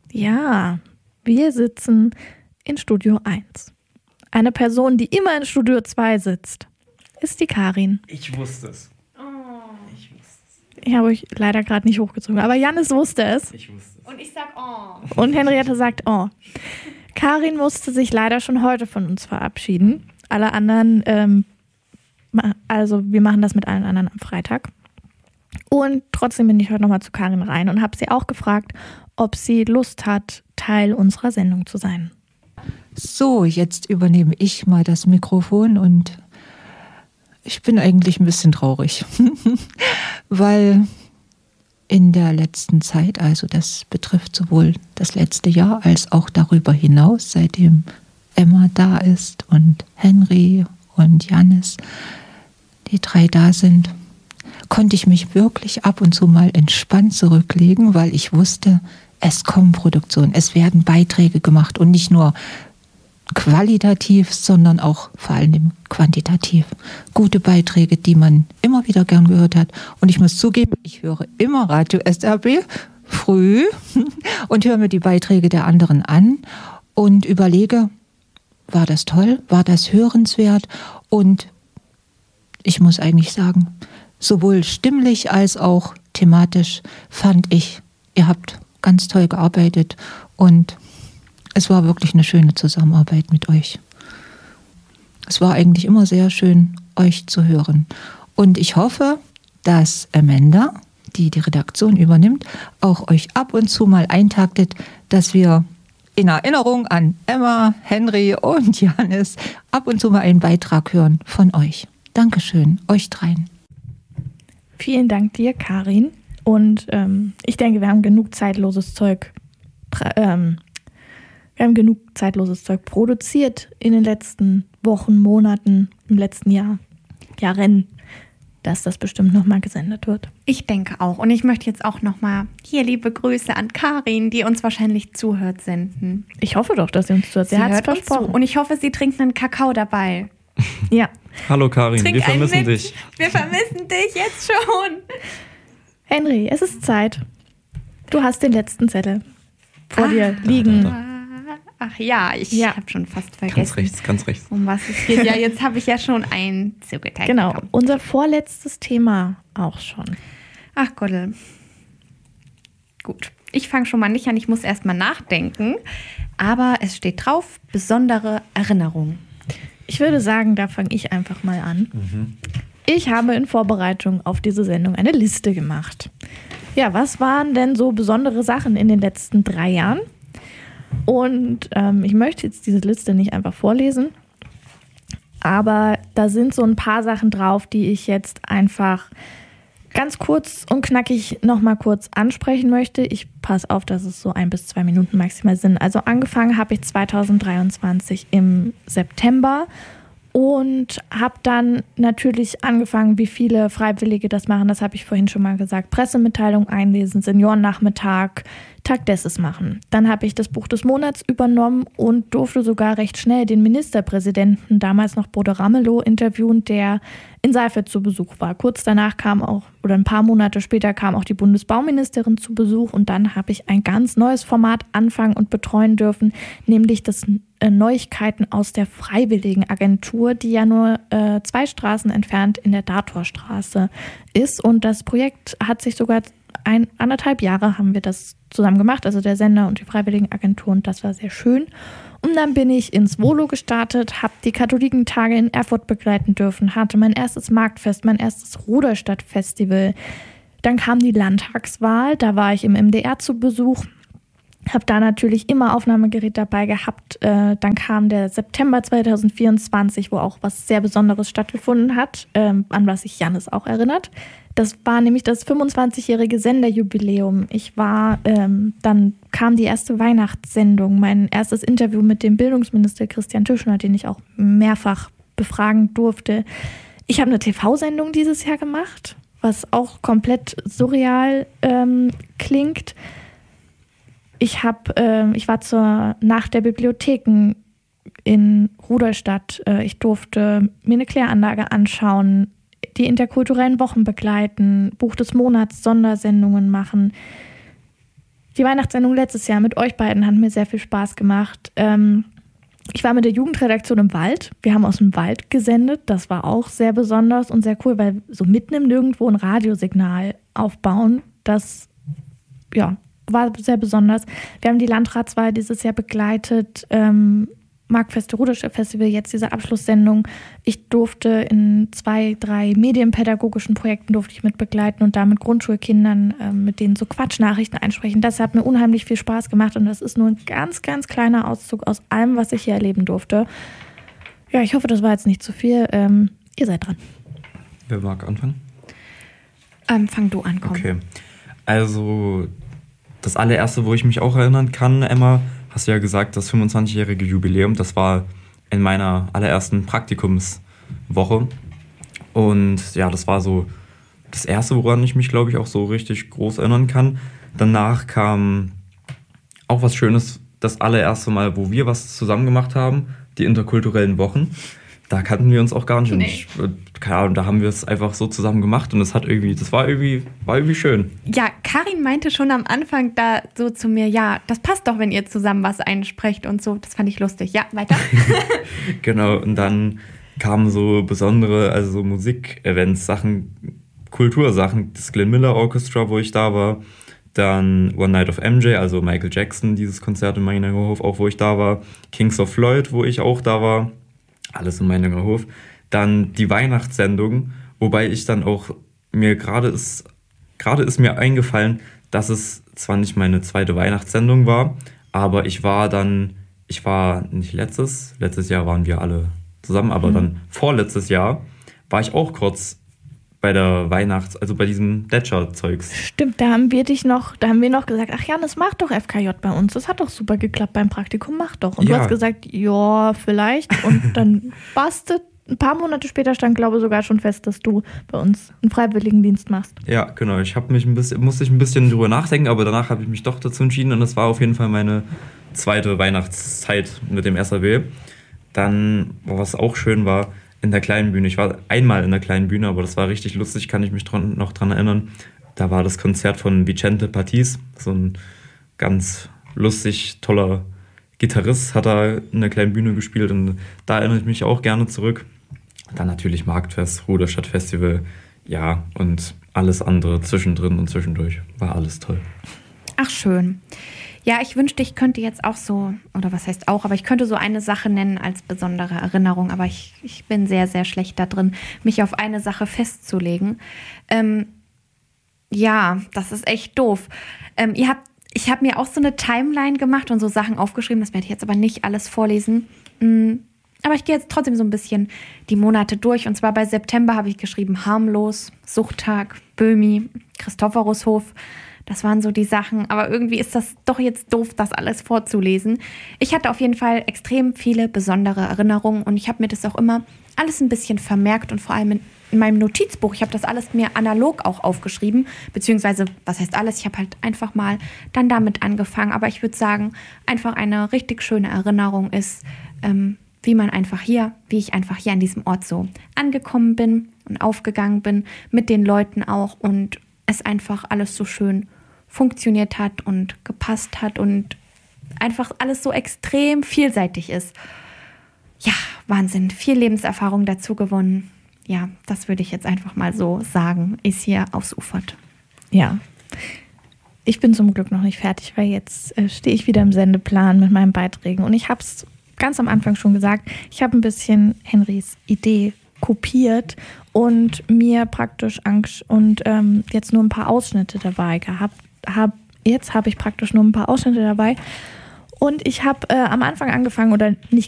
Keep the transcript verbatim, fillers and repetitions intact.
Ja, wir sitzen in Studio eins. Eine Person, die immer in Studio zwei sitzt, ist die Karin. Ich wusste es. Oh. Ich wusste es. Ich habe euch leider gerade nicht hochgezogen, aber Jannis wusste es. Ich wusste es. Und ich sag oh. Und Henriette sagt oh. Karin musste sich leider schon heute von uns verabschieden. Alle anderen, ähm, also wir machen das mit allen anderen am Freitag. Und trotzdem bin ich heute nochmal zu Karin rein und habe sie auch gefragt, ob sie Lust hat, Teil unserer Sendung zu sein. So, jetzt übernehme ich mal das Mikrofon und ich bin eigentlich ein bisschen traurig, weil in der letzten Zeit, also das betrifft sowohl das letzte Jahr als auch darüber hinaus, seitdem Emma da ist und Henry und Jannis, die drei da sind, konnte ich mich wirklich ab und zu mal entspannt zurücklegen, weil ich wusste, es kommen Produktionen, es werden Beiträge gemacht und nicht nur qualitativ, sondern auch vor allem quantitativ. Gute Beiträge, die man immer wieder gern gehört hat. Und ich muss zugeben, ich höre immer Radio S R B früh und höre mir die Beiträge der anderen an und überlege, war das toll, war das hörenswert? Und ich muss eigentlich sagen, sowohl stimmlich als auch thematisch fand ich, ihr habt ganz toll gearbeitet und es war wirklich eine schöne Zusammenarbeit mit euch. Es war eigentlich immer sehr schön, euch zu hören. Und ich hoffe, dass Amanda, die die Redaktion übernimmt, auch euch ab und zu mal eintaktet, dass wir in Erinnerung an Emma, Henry und Jannis ab und zu mal einen Beitrag hören von euch. Dankeschön, euch dreien. Vielen Dank dir, Karin. Und ähm, ich denke, wir haben genug zeitloses Zeug ähm, Wir haben genug zeitloses Zeug produziert in den letzten Wochen, Monaten, im letzten Jahr, Jahren, dass das bestimmt nochmal gesendet wird. Ich denke auch. Und ich möchte jetzt auch nochmal hier liebe Grüße an Karin, die uns wahrscheinlich zuhört, senden. Ich hoffe doch, dass sie uns zuhört. Sie, sie hat es versprochen. Zu. Und ich hoffe, sie trinkt einen Kakao dabei. Ja. Hallo Karin, Trink wir vermissen mit. dich. Wir vermissen dich jetzt schon. Henry, es ist Zeit. Du hast den letzten Zettel vor ah, dir liegen. Da, da, da. Ach ja, ich ja. habe schon fast vergessen. Ganz rechts, ganz rechts. Um was es geht. Ja, jetzt habe ich ja schon ein zugeteilt. Genau, bekommen. Unser vorletztes Thema auch schon. Ach Gottl. Gut, ich fange schon mal nicht an, ich muss erst mal nachdenken. Aber es steht drauf, besondere Erinnerung. Ich würde sagen, da fange ich einfach mal an. Mhm. Ich habe in Vorbereitung auf diese Sendung eine Liste gemacht. Ja, was waren denn so besondere Sachen in den letzten drei Jahren? Und ähm, ich möchte jetzt diese Liste nicht einfach vorlesen, aber da sind so ein paar Sachen drauf, die ich jetzt einfach ganz kurz und knackig nochmal kurz ansprechen möchte. Ich passe auf, dass es so ein bis zwei Minuten maximal sind. Also angefangen habe ich zwanzig dreiundzwanzig im September und habe dann natürlich angefangen, wie viele Freiwillige das machen, das habe ich vorhin schon mal gesagt, Pressemitteilung einlesen, Seniorennachmittag, Tag Desses machen. Dann habe ich das Buch des Monats übernommen und durfte sogar recht schnell den Ministerpräsidenten, damals noch Bodo Ramelow, interviewen, der in Seifert zu Besuch war. Kurz danach kam auch, oder ein paar Monate später kam auch die Bundesbauministerin zu Besuch und dann habe ich ein ganz neues Format anfangen und betreuen dürfen, nämlich das äh, Neuigkeiten aus der Freiwilligenagentur, die ja nur äh, zwei Straßen entfernt in der Datorstraße ist. Und das Projekt hat sich sogar ein, anderthalb Jahre haben wir das zusammen gemacht, also der Sender und die Freiwilligenagentur, und das war sehr schön. Und dann bin ich ins Volo gestartet, habe die Katholikentage in Erfurt begleiten dürfen, hatte mein erstes Marktfest, mein erstes Ruderstadt-Festival. Dann kam die Landtagswahl, da war ich im M D R zu Besuch, habe da natürlich immer Aufnahmegerät dabei gehabt. Äh, dann kam der September zwanzig vierundzwanzig, wo auch was sehr Besonderes stattgefunden hat, ähm, an was sich Jannis auch erinnert. Das war nämlich das fünfundzwanzigjährige Senderjubiläum. Ich war, ähm, dann kam die erste Weihnachtssendung, mein erstes Interview mit dem Bildungsminister Christian Tüschner, den ich auch mehrfach befragen durfte. Ich habe eine T V-Sendung dieses Jahr gemacht, was auch komplett surreal ähm, klingt. Ich habe, äh, ich war zur Nacht der Bibliotheken in Ruderstadt. Äh, ich durfte mir eine Kläranlage anschauen, die interkulturellen Wochen begleiten, Buch des Monats, Sondersendungen machen. die Weihnachtssendung letztes Jahr mit euch beiden hat mir sehr viel Spaß gemacht. Ähm, ich war mit der Jugendredaktion im Wald. Wir haben aus dem Wald gesendet. Das war auch sehr besonders und sehr cool, weil so mitten im Nirgendwo ein Radiosignal aufbauen, das ja, war sehr besonders. Wir haben die Landratswahl dieses Jahr begleitet. Ähm, Marktfeste Ruderstadt Festival, jetzt diese Abschlusssendung. Ich durfte in zwei, drei medienpädagogischen Projekten durfte ich mit begleiten und da mit Grundschulkindern, äh, mit denen so Quatschnachrichten einsprechen. Das hat mir unheimlich viel Spaß gemacht und das ist nur ein ganz, ganz kleiner Auszug aus allem, was ich hier erleben durfte. Ja, ich hoffe, das war jetzt nicht zu viel. Ähm, ihr seid dran. Wer mag anfangen? Ähm, fang du an, komm. Okay, also das allererste, wo ich mich auch erinnern kann, Emma, hast du ja gesagt, das fünfundzwanzigjährige Jubiläum, das war in meiner allerersten Praktikumswoche. Und ja, das war so das erste, woran ich mich, glaube ich, auch so richtig groß erinnern kann. Danach kam auch was Schönes, das allererste Mal, wo wir was zusammen gemacht haben, die interkulturellen Wochen. Da kannten wir uns auch gar nicht. Und ich, keine Ahnung, da haben wir es einfach so zusammen gemacht und es hat irgendwie, das war irgendwie, war irgendwie schön. Ja, Karin meinte schon am Anfang da so zu mir, ja, das passt doch, wenn ihr zusammen was einsprecht und so. Das fand ich lustig. Ja, weiter. Genau, und dann kamen so besondere, also so Musik-Events, Sachen, Kultursachen, das Glenn Miller Orchestra, wo ich da war. Dann One Night of M J, also Michael Jackson, dieses Konzert in Meiningerhof, auch wo ich da war. Kings of Floyd, wo ich auch da war. Alles in Meiningerhof. Dann die Weihnachtssendung, wobei ich dann auch mir gerade ist, gerade ist mir eingefallen, dass es zwar nicht meine zweite Weihnachtssendung war, aber ich war dann, ich war nicht letztes, letztes Jahr waren wir alle zusammen, aber mhm. dann vorletztes Jahr war ich auch kurz bei der Weihnachts-, also bei diesem Detscher-Zeugs. Stimmt, da haben wir dich noch, da haben wir noch gesagt, ach Janis, mach doch F K J bei uns. Das hat doch super geklappt beim Praktikum, mach doch. Und ja. du hast gesagt, ja, vielleicht. Und dann warst du, ein paar Monate später stand, glaube ich, sogar schon fest, dass du bei uns einen Freiwilligendienst machst. Ja, genau. Ich habe mich ein bisschen, musste ich ein bisschen drüber nachdenken, aber danach habe ich mich doch dazu entschieden und das war auf jeden Fall meine zweite Weihnachtszeit mit dem S A W. Dann, was auch schön war, in der kleinen Bühne. Ich war einmal in der kleinen Bühne, aber das war richtig lustig, kann ich mich dran, noch dran erinnern. Da war das Konzert von Vicente Pattis, so ein ganz lustig, toller Gitarrist, hat da in der kleinen Bühne gespielt und da erinnere ich mich auch gerne zurück. Dann natürlich Marktfest, Ruderstadt Festival, ja, und alles andere zwischendrin und zwischendurch. War alles toll. Ach, schön. Ja, ich wünschte, ich könnte jetzt auch so, oder was heißt auch, aber ich könnte so eine Sache nennen als besondere Erinnerung, aber ich, ich bin sehr, sehr schlecht da drin, mich auf eine Sache festzulegen. Ähm, ja, das ist echt doof. Ähm, ihr habt, ich habe mir auch so eine Timeline gemacht und so Sachen aufgeschrieben, das werde ich jetzt aber nicht alles vorlesen. Mhm. Aber ich gehe jetzt trotzdem so ein bisschen die Monate durch. Und zwar bei September habe ich geschrieben Harmlos, Suchttag, Böhmi, Christophorushof. Das waren so die Sachen. Aber irgendwie ist das doch jetzt doof, das alles vorzulesen. Ich hatte auf jeden Fall extrem viele besondere Erinnerungen. Und ich habe mir das auch immer alles ein bisschen vermerkt. Und vor allem in, in meinem Notizbuch. Ich habe das alles mir analog auch aufgeschrieben. Beziehungsweise, was heißt alles? Ich habe halt einfach mal dann damit angefangen. Aber ich würde sagen, einfach eine richtig schöne Erinnerung ist, ähm, wie man einfach hier, wie ich einfach hier an diesem Ort so angekommen bin und aufgegangen bin, mit den Leuten auch und es einfach alles so schön funktioniert hat und gepasst hat und einfach alles so extrem vielseitig ist. Ja, Wahnsinn, viel Lebenserfahrung dazu gewonnen. Ja, das würde ich jetzt einfach mal so sagen, ist hier ausufert. Ja, ich bin zum Glück noch nicht fertig, weil jetzt äh, stehe ich wieder im Sendeplan mit meinen Beiträgen und ich habe es ganz am Anfang schon gesagt, ich habe ein bisschen Henrys Idee kopiert und mir praktisch Angst und ähm, jetzt nur ein paar Ausschnitte dabei gehabt. Hab, jetzt habe ich praktisch nur ein paar Ausschnitte dabei und ich habe äh, am Anfang angefangen oder nicht